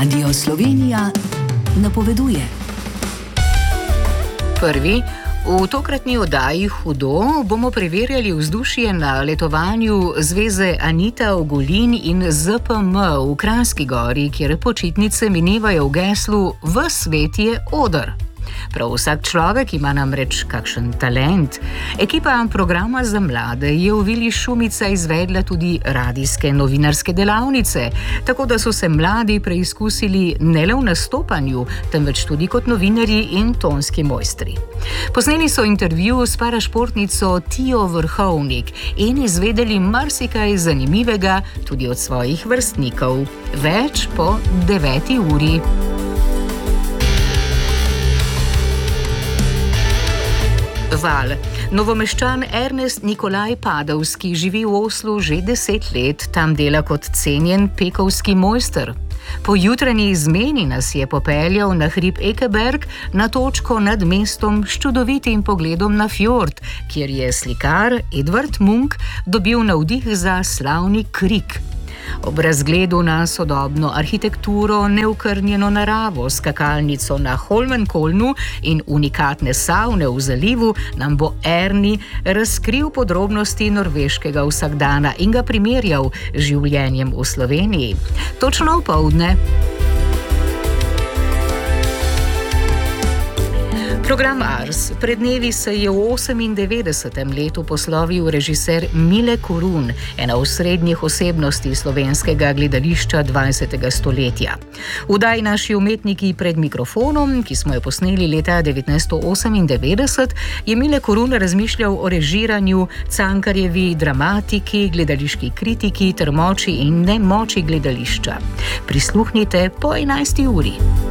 Radio Slovenija napoveduje. Prvi, v tokratni oddaji Hudo bomo preverjali vzdušje na letovanju Zveze Anita Ogulin in ZPM v Kranjski Gori, kjer počitnice minevajo v geslu "Ves svet je oder". Prav vsak človek ima namreč kakšen talent. Ekipa programa za mlade je v Vili Šumica izvedla tudi radijske novinarske delavnice, tako da so se mladi preizkusili ne le v nastopanju, temveč tudi kot novinarji in tonski mojstri. Posneli so intervju s parašportnico Tijo Vrhovnik in izvedeli marsikaj zanimivega tudi od svojih vrstnikov. Več po 9. uri. Val. Novomeščan Ernest Nikolaj Padovski živi v Oslu že 10 let, tam dela kot cenjen pekovski mojster. Po jutranji izmeni nas je popeljal na hrib Ekeberg, na točko nad mestom s čudovitim pogledom na fjord, kjer je slikar Edvard Munch dobil navdih za slavni Krik. Ob razgledu na sodobno arhitekturo, neokrnjeno naravo, skakalnico na Holmenkollnu in unikatne savne v zalivu nam bo Erni razkril podrobnosti norveškega vsakdana in ga primerjal z življenjem v Sloveniji. Točno opoldne. Program Ars. Pred dnevi se je v 98. letu poslovil režiser Mile Kurun, ena osrednjih osebnosti slovenskega gledališča 20. stoletja. V oddaji Naši umetniki pred mikrofonom, ki smo jo posneli leta 1998, je Mile Kurun razmišljal o režiranju, Cankarjevi dramatiki, gledališki kritiki ter moči in nemoči gledališča. Prisluhnite po 11. uri.